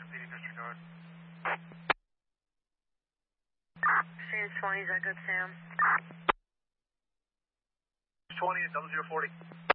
PD disregard. Phoenix 20, is that good, Sam? 20 at 0040.